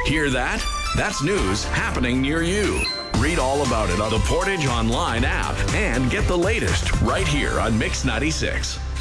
Hear that? That's news happening near you. Read all about it on the Portage Online app and get the latest right here on Mix 96.